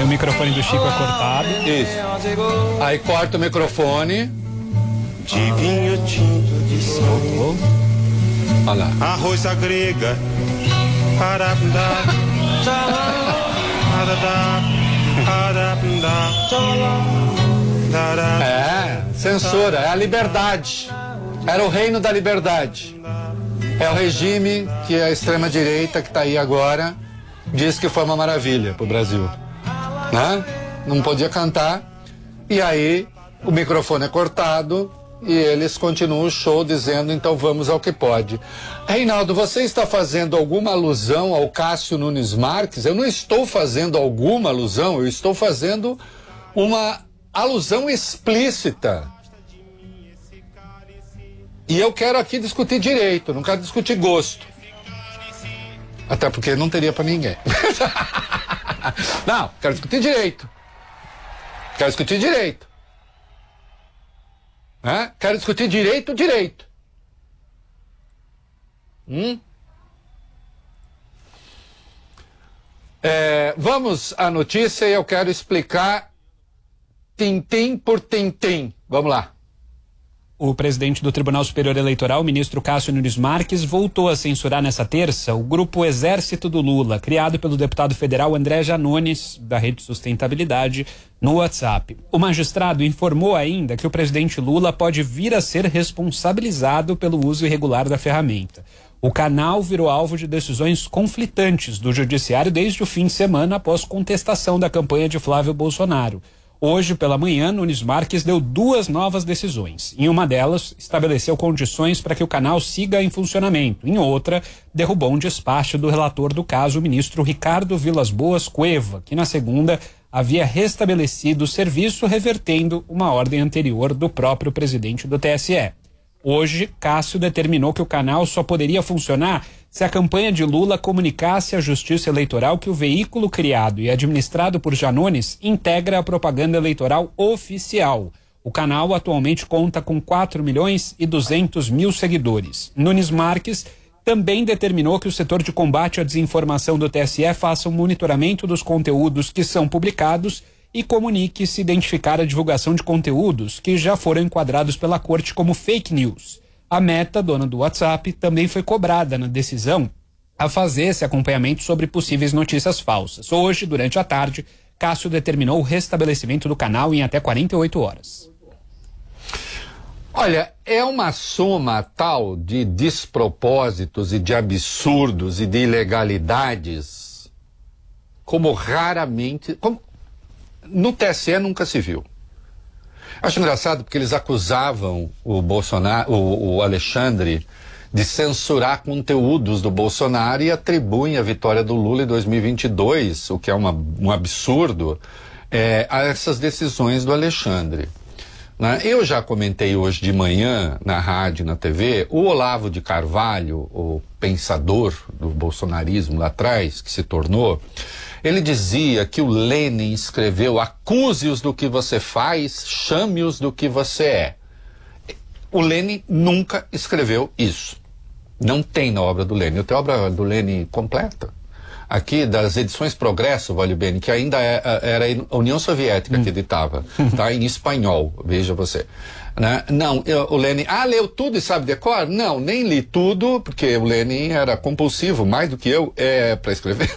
o microfone do Chico é cortado. Isso. Aí corta o microfone. De vinho tinto de sol. Olha lá. Arroz à grega. Parabundá. Censura, é a liberdade. Era o reino da liberdade. É o regime que a extrema-direita que está aí agora diz que foi uma maravilha para o Brasil. Né? Não podia cantar. E aí o microfone é cortado e eles continuam o show dizendo, então vamos ao que pode. Reinaldo, você está fazendo alguma alusão ao Cássio Nunes Marques? Eu não estou fazendo alguma alusão, eu estou fazendo uma alusão explícita. E eu quero aqui discutir direito, não quero discutir gosto. Até porque não teria para ninguém. Não, quero discutir direito. Quero discutir direito. Quero discutir direito. Vamos à notícia e eu quero explicar tintim por tintim. Vamos lá. O presidente do Tribunal Superior Eleitoral, o ministro Cássio Nunes Marques, voltou a censurar nessa terça o grupo Exército do Lula, criado pelo deputado federal André Janones, da Rede Sustentabilidade, no WhatsApp. O magistrado informou ainda que o presidente Lula pode vir a ser responsabilizado pelo uso irregular da ferramenta. O canal virou alvo de decisões conflitantes do judiciário desde o fim de semana após contestação da campanha de Flávio Bolsonaro. Hoje, pela manhã, Nunes Marques deu 2 novas decisões. Em uma delas, estabeleceu condições para que o canal siga em funcionamento. Em outra, derrubou um despacho do relator do caso, o ministro Ricardo Vilas Boas Cueva, que na segunda havia restabelecido o serviço, revertendo uma ordem anterior do próprio presidente do TSE. Hoje, Cássio determinou que o canal só poderia funcionar se a campanha de Lula comunicasse à Justiça Eleitoral que o veículo criado e administrado por Janones integra a propaganda eleitoral oficial. O canal atualmente conta com 4.200.000 seguidores. Nunes Marques também determinou que o setor de combate à desinformação do TSE faça um monitoramento dos conteúdos que são publicados e comunique se identificar a divulgação de conteúdos que já foram enquadrados pela corte como fake news. A Meta, dona do WhatsApp, também foi cobrada na decisão a fazer esse acompanhamento sobre possíveis notícias falsas. Hoje, durante a tarde, Cássio determinou o restabelecimento do canal em até 48 horas. Olha, é uma soma tal de despropósitos e de absurdos e de ilegalidades como raramente... No TSE nunca se viu. Acho engraçado porque eles acusavam o Bolsonaro, o Alexandre, de censurar conteúdos do Bolsonaro e atribuem a vitória do Lula em 2022, o que é um absurdo, a essas decisões do Alexandre. Né? Eu já comentei hoje de manhã, na rádio, na TV, o Olavo de Carvalho, o pensador do bolsonarismo lá atrás, que se tornou... Ele dizia que o Lênin escreveu: acuse-os do que você faz, chame-os do que você é. O Lênin nunca escreveu isso. Não tem na obra do Lênin. Eu tenho a obra do Lênin completa. Aqui, das edições Progresso, vale bem, que ainda era a União Soviética que editava, tá? Em espanhol, veja você. Né? Não, o Lênin, leu tudo e sabe decor? Não, nem li tudo, porque o Lênin era compulsivo, mais do que eu, para escrever.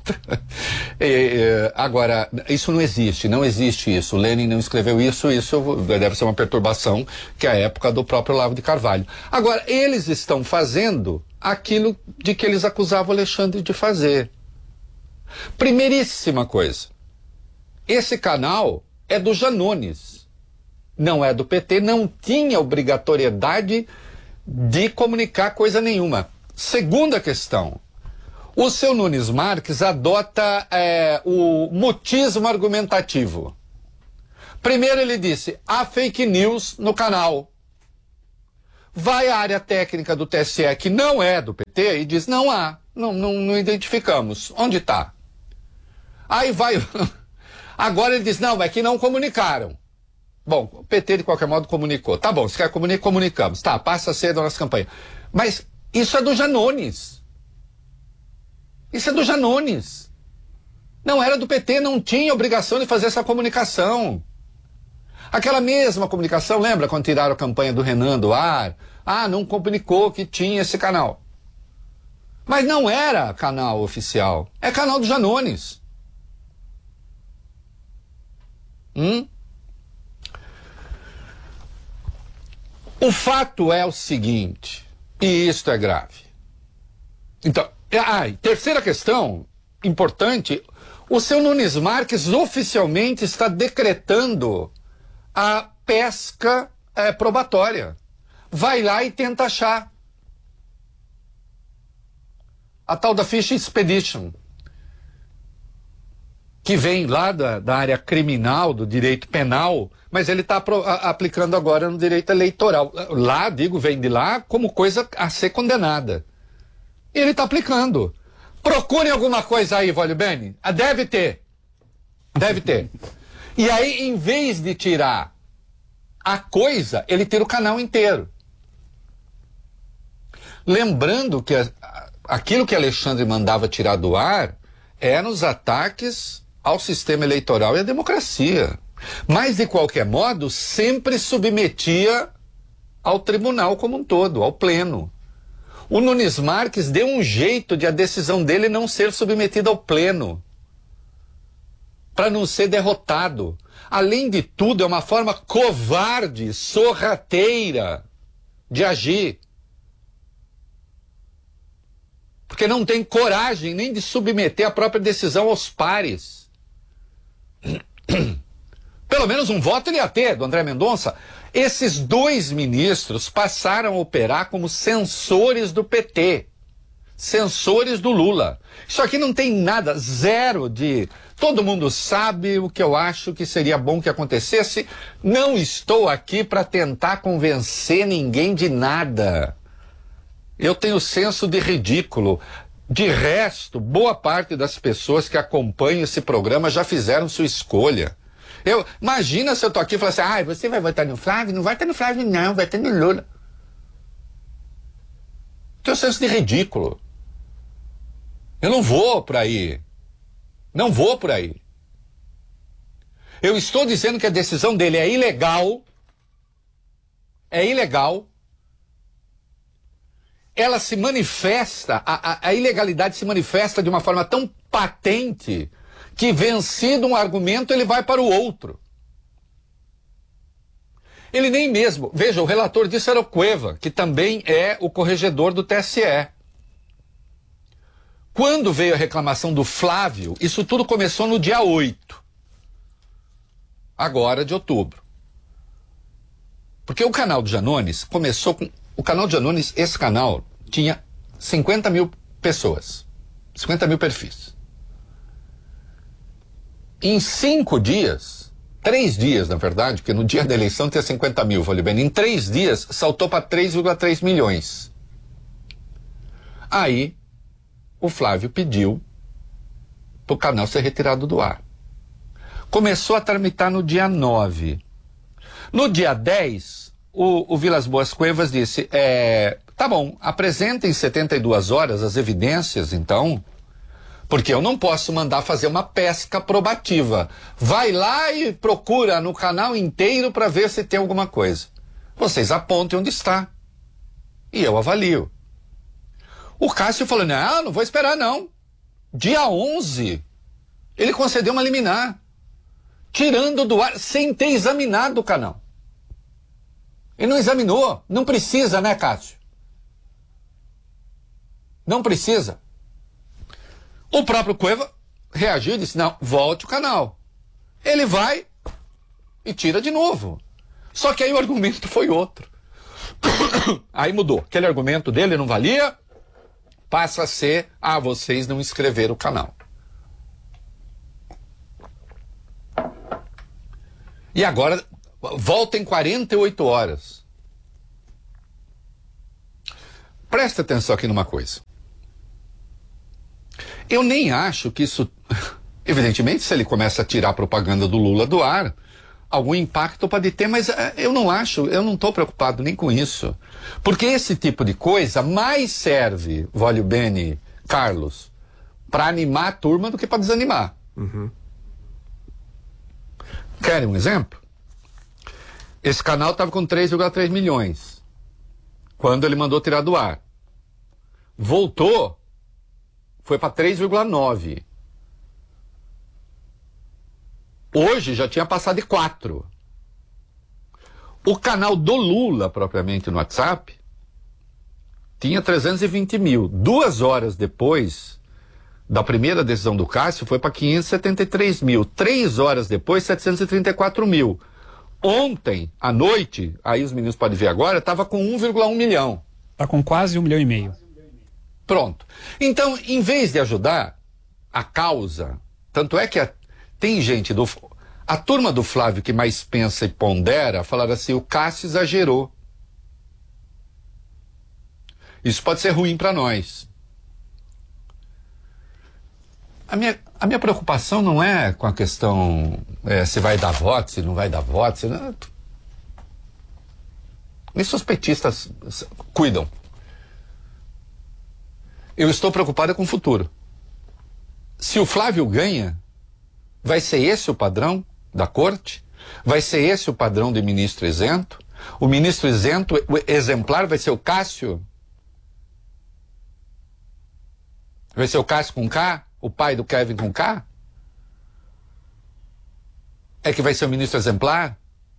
Agora, isso não existe isso. O Lênin não escreveu isso deve ser uma perturbação, que é a época do próprio Olavo de Carvalho. Agora, eles estão fazendo aquilo de que eles acusavam o Alexandre de fazer. Primeiríssima coisa, esse canal é do Janones, não é do PT, não tinha obrigatoriedade de comunicar coisa nenhuma. Segunda questão, o seu Nunes Marques adota o mutismo argumentativo. Primeiro ele disse, há fake news no canal. Vai à área técnica do TSE, que não é do PT, e diz, não há, não identificamos. Onde está? Aí vai... Agora ele diz, não, é que não comunicaram. Bom, o PT de qualquer modo comunicou. Tá bom, se quer comunicar, comunicamos. Tá, passa a ser da nossa campanha. Mas isso é do Janones. Isso é do Janones. Não era do PT, não tinha obrigação de fazer essa comunicação. Aquela mesma comunicação, lembra quando tiraram a campanha do Renan do ar? Ah, não comunicou que tinha esse canal. Mas não era canal oficial, é canal do Janones. O fato é o seguinte, e isto é grave. Então, terceira questão importante, o seu Nunes Marques oficialmente está decretando a pesca probatória. Vai lá e tenta achar a tal da Fish Expedition, que vem lá da área criminal, do direito penal, mas ele está aplicando agora no direito eleitoral. Lá, vem de lá como coisa a ser condenada. E ele está aplicando. Procurem alguma coisa aí, Vólio Bene. Deve ter. Deve ter. E aí, em vez de tirar a coisa, ele tira o canal inteiro. Lembrando que aquilo que Alexandre mandava tirar do ar eram os ataques ao sistema eleitoral e à democracia. Mas, de qualquer modo, sempre submetia ao tribunal como um todo, ao pleno. O Nunes Marques deu um jeito de a decisão dele não ser submetida ao pleno, para não ser derrotado. Além de tudo, é uma forma covarde, sorrateira de agir. Porque não tem coragem nem de submeter a própria decisão aos pares. Pelo menos um voto ele ia ter, do André Mendonça. Esses dois ministros passaram a operar como censores do PT, censores do Lula. Isso aqui não tem nada, zero de... Todo mundo sabe o que eu acho que seria bom que acontecesse. Não estou aqui para tentar convencer ninguém de nada. Eu tenho senso de ridículo. De resto, boa parte das pessoas que acompanham esse programa já fizeram sua escolha. Imagina se eu tô aqui e falar assim, você vai votar no Flávio? Não vai votar no Flávio não, vai votar no Lula. Tenho senso de ridículo. Eu não vou por aí. Não vou por aí. Eu estou dizendo que a decisão dele é ilegal. É ilegal. Ela se manifesta, a ilegalidade se manifesta de uma forma tão patente que, vencido um argumento, ele vai para o outro. Ele nem mesmo... Veja, o relator disso era o Cueva, que também é o corregedor do TSE. Quando veio a reclamação do Flávio, isso tudo começou no dia 8. Agora de outubro. Porque o canal do Janones começou com... O canal do Janones, esse canal, tinha 50 mil pessoas. 50 mil perfis. Em 5 dias, 3 dias, na verdade, porque no dia da eleição tinha 50 mil, falei bem, em 3 dias saltou para 3,3 milhões. Aí, o Flávio pediu para o canal ser retirado do ar. Começou a tramitar no dia 9. No dia 10, o Vilas Boas Cuevas disse, tá bom, apresentem em 72 horas as evidências, então... Porque eu não posso mandar fazer uma pesca probativa. Vai lá e procura no canal inteiro para ver se tem alguma coisa. Vocês apontem onde está. E eu avalio. O Cássio falou, não vou esperar não. Dia 11, ele concedeu uma liminar. Tirando do ar, sem ter examinado o canal. Ele não examinou. Não precisa, né, Cássio? Não precisa. O próprio Cueva reagiu e disse, não, volte o canal. Ele vai e tira de novo. Só que aí o argumento foi outro. Aí mudou. Aquele argumento dele não valia, passa a ser, vocês não inscreveram o canal. E agora, volta em 48 horas. Presta atenção aqui numa coisa. Eu nem acho que isso... Evidentemente, se ele começa a tirar a propaganda do Lula do ar, algum impacto pode ter, mas eu não estou preocupado nem com isso. Porque esse tipo de coisa mais serve, Vólio Bene, Carlos, para animar a turma do que para desanimar. Querem um exemplo? Esse canal estava com 3,3 milhões quando ele mandou tirar do ar. Voltou, foi para 3,9. Hoje já tinha passado de 4. O canal do Lula, propriamente no WhatsApp, tinha 320 mil. 2 horas depois da primeira decisão do Cássio, foi para 573 mil. 3 horas depois, 734 mil. Ontem, à noite, aí os meninos podem ver agora, estava com 1,1 milhão. Está com quase 1,5 milhão. Pronto. Então, em vez de ajudar a causa, tanto é que tem gente a turma do Flávio que mais pensa e pondera, falaram assim, o Cássio exagerou. Isso pode ser ruim para nós. A minha preocupação não é com a questão se vai dar voto, se não vai dar voto. Os petistas cuidam. Eu estou preocupado com o futuro. Se o Flávio ganha, vai ser esse o padrão da corte? Vai ser esse o padrão de ministro isento? O ministro isento, o exemplar, vai ser o Cássio? Vai ser o Cássio com K? O pai do Kevin com K? É que vai ser o ministro exemplar?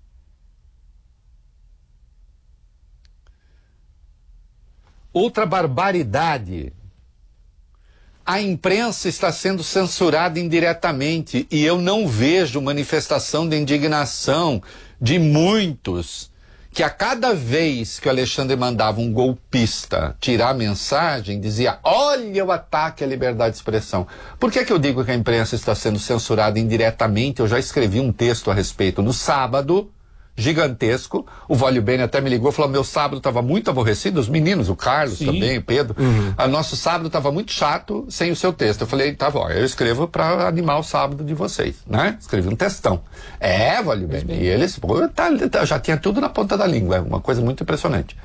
Outra barbaridade. A imprensa está sendo censurada indiretamente e eu não vejo manifestação de indignação de muitos que a cada vez que o Alexandre mandava um golpista tirar a mensagem, dizia, olha o ataque à liberdade de expressão. Por que eu digo que a imprensa está sendo censurada indiretamente? Eu já escrevi um texto a respeito no sábado, gigantesco. O Vólio Bene até me ligou e falou, meu sábado estava muito aborrecido, os meninos, o Carlos também, o Pedro. Nosso sábado estava muito chato sem o seu texto. Eu falei, tá bom, eu escrevo para animar o sábado de vocês, né? Escrevi um textão. Vólio Bene. E eles, já tinha tudo na ponta da língua, uma coisa muito impressionante.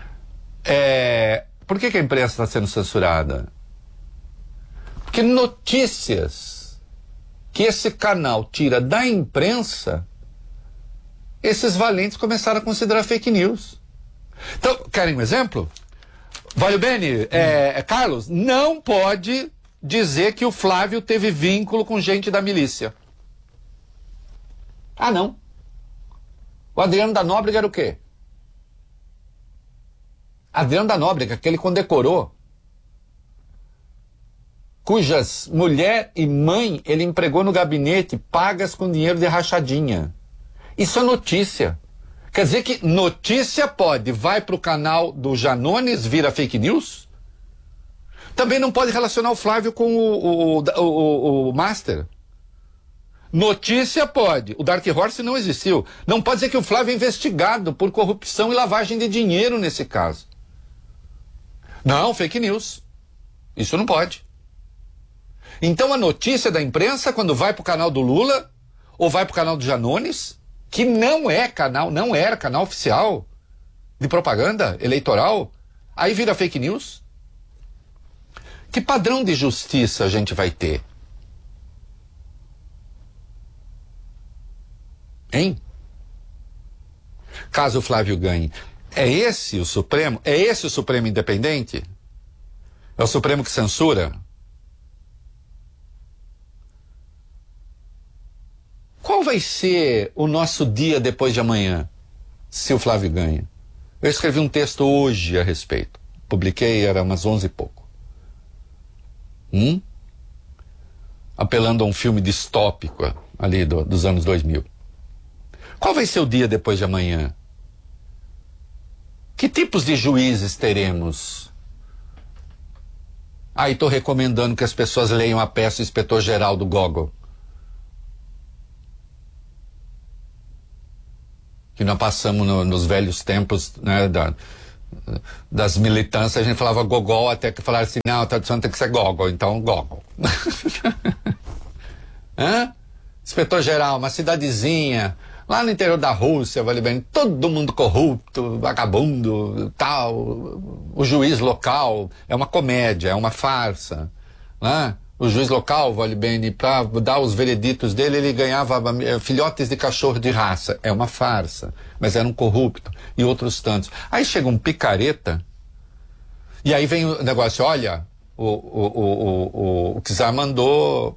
Por que a imprensa está sendo censurada? Porque notícias que esse canal tira da imprensa, esses valentes começaram a considerar fake news. Então, querem um exemplo? Vólio Bene, Carlos, não pode dizer que o Flávio teve vínculo com gente da milícia. Ah, não. O Adriano da Nóbrega era o quê? Adriano da Nóbrega, que ele condecorou, cujas mulher e mãe ele empregou no gabinete, pagas com dinheiro de rachadinha. Isso é notícia. Quer dizer que notícia pode, vai para o canal do Janones, vira fake news? Também não pode relacionar o Flávio com o Master. Notícia pode. O Dark Horse não existiu. Não pode dizer que o Flávio é investigado por corrupção e lavagem de dinheiro nesse caso. Não, fake news. Isso não pode. Então a notícia da imprensa, quando vai para o canal do Lula, ou vai para o canal do Janones, que não era canal oficial de propaganda eleitoral, aí vira fake news. Que padrão de justiça a gente vai ter? Hein? Caso o Flávio ganhe. É esse o Supremo? É esse o Supremo independente? É o Supremo que censura? Qual vai ser o nosso dia depois de amanhã, se o Flávio ganha? Eu escrevi um texto hoje a respeito. Publiquei, era umas 11 e pouco. Apelando a um filme distópico ali dos anos 2000. Qual vai ser o dia depois de amanhã? Que tipos de juízes teremos? E estou recomendando que as pessoas leiam a peça Inspetor-Geral do Gogol. Que nós passamos nos velhos tempos, né, das militâncias, a gente falava Gogol, até que falaram assim, não, a tradução tem que ser Gogol, então Gogol. Inspetor-Geral, uma cidadezinha, lá no interior da Rússia, vale bem, todo mundo corrupto, vagabundo, tal, o juiz local, é uma comédia, é uma farsa, né? o juiz local, vale bem, para dar os vereditos dele, ele ganhava filhotes de cachorro de raça. É uma farsa, mas era um corrupto. E outros tantos. Aí chega um picareta, e aí vem o negócio, olha, o Czar mandou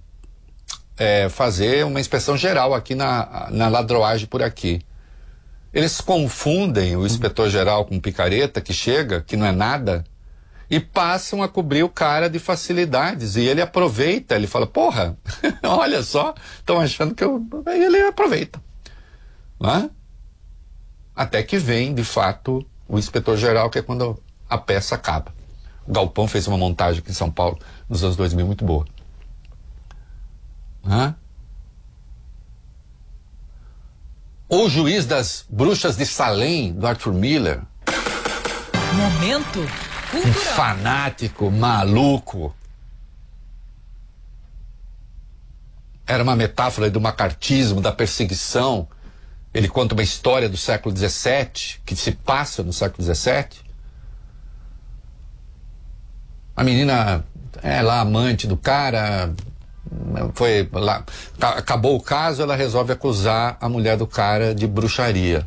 fazer uma inspeção geral aqui na ladroagem por aqui. Eles confundem o inspetor-geral com o picareta que chega, que não é nada, e passam a cobrir o cara de facilidades. E ele aproveita, ele fala, porra, olha só, estão achando que eu... Aí ele aproveita. Né? Até que vem, de fato, o inspetor-geral, que é quando a peça acaba. O Galpão fez uma montagem aqui em São Paulo, nos anos 2000, muito boa. Né? O Juiz das Bruxas de Salem, do Arthur Miller. Momento cultural. Um fanático, maluco. Era uma metáfora do macartismo, da perseguição. Ele conta uma história do século XVII, que se passa no século XVII. A menina é lá amante do cara, foi lá, acabou o caso, ela resolve acusar a mulher do cara de bruxaria.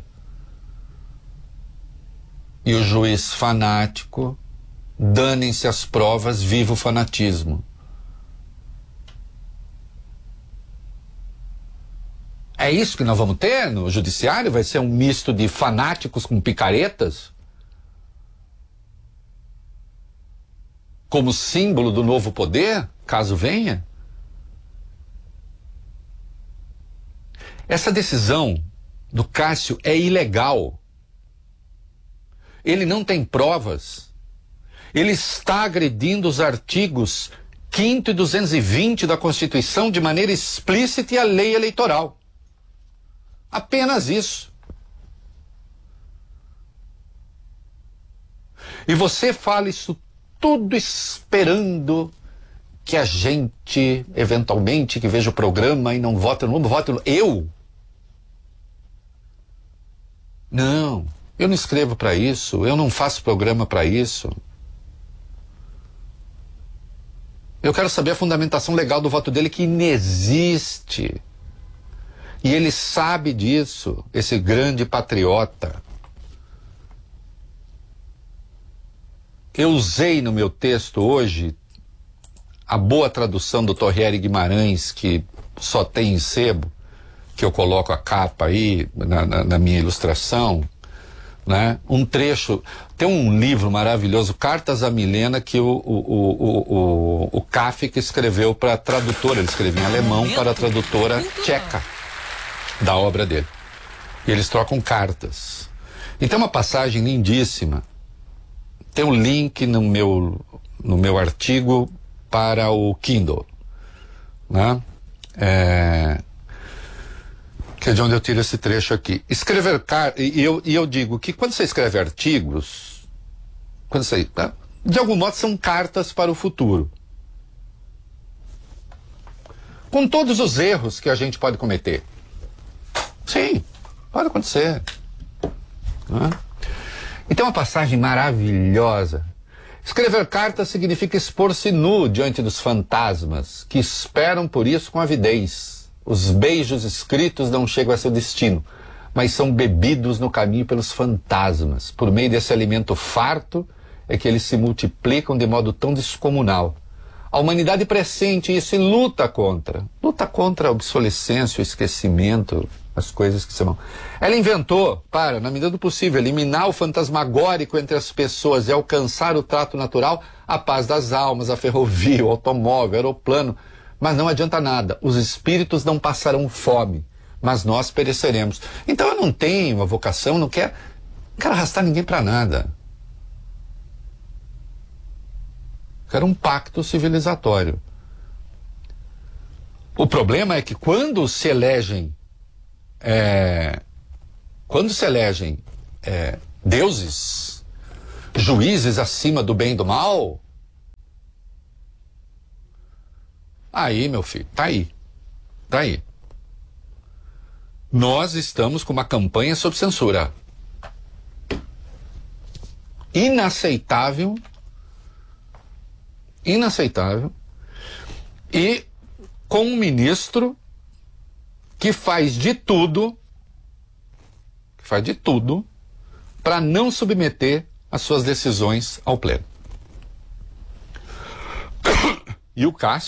E o juiz fanático, danem-se as provas, viva o fanatismo. É isso que nós vamos ter no judiciário? Vai ser um misto de fanáticos com picaretas? Como símbolo do novo poder, caso venha? Essa decisão do Cássio é ilegal. Ele não tem provas. Ele está agredindo os artigos 5º e 220 da Constituição de maneira explícita e a lei eleitoral. Apenas isso. E você fala isso tudo esperando que a gente, eventualmente, que veja o programa e não vota no voto. Eu? Não, eu não escrevo para isso, eu não faço programa para isso. Eu quero saber a fundamentação legal do voto dele, que inexiste. E ele sabe disso, esse grande patriota. Eu usei no meu texto hoje a boa tradução do Torriere Guimarães, que só tem em sebo, que eu coloco a capa aí na minha ilustração, né? Um trecho, tem um livro maravilhoso, Cartas a Milena, que o Kafka escreveu para a tradutora, ele escreveu em alemão para a tradutora tcheca da obra dele. E eles trocam cartas. E tem uma passagem lindíssima. Tem um link no meu artigo para o Kindle, né? Que é de onde eu tiro esse trecho aqui. Escrever e eu digo que quando você escreve artigos, de algum modo são cartas para o futuro. Com todos os erros que a gente pode cometer. Sim, pode acontecer. Né? E tem uma passagem maravilhosa. Escrever cartas significa expor-se nu diante dos fantasmas, que esperam por isso com avidez. Os beijos escritos não chegam a seu destino, mas são bebidos no caminho pelos fantasmas. Por meio desse alimento farto é que eles se multiplicam de modo tão descomunal. A humanidade pressente isso e luta contra. Luta contra a obsolescência, o esquecimento, as coisas que se vão. Ela inventou, na medida do possível, eliminar o fantasmagórico entre as pessoas e alcançar o trato natural, a paz das almas, a ferrovia, o automóvel, o aeroplano. Mas não adianta nada. Os espíritos não passarão fome, mas nós pereceremos. Então eu não tenho a vocação, não quero arrastar ninguém para nada. Quero um pacto civilizatório. O problema é que quando se elegem deuses, juízes acima do bem e do mal, aí, meu filho, tá aí. Nós estamos com uma campanha sob censura. Inaceitável, E com um ministro que faz de tudo para não submeter as suas decisões ao pleno. E o Cássio